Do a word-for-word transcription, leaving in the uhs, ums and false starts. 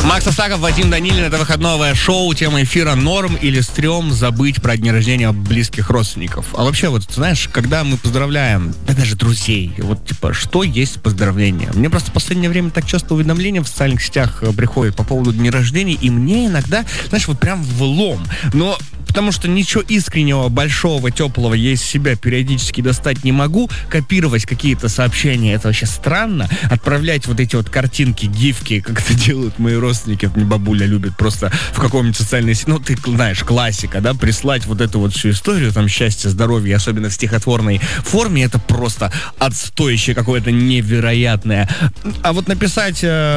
Макс Асаков, Вадим Данилин. Это выходное шоу. Тема эфира: норм или стрём забыть про дни рождения близких родственников. А вообще, вот, знаешь, когда мы поздравляем, да даже друзей, вот, типа, что есть поздравление? Мне просто в последнее время так часто уведомления в социальных сетях приходят по поводу дней рождения, и мне иногда, знаешь, вот прям влом. Но потому что ничего искреннего, большого, теплого я из себя периодически достать не могу. Копировать какие-то сообщения — это вообще странно. Отправлять вот эти вот картинки, гифки, как это делают мои родственники. Вот мне бабуля любит просто в каком-нибудь социальной сети, ну, ты знаешь, классика, да, прислать вот эту вот всю историю, там, счастья, здоровья, особенно в стихотворной форме, это просто отстоящее какое-то невероятное. А вот написать...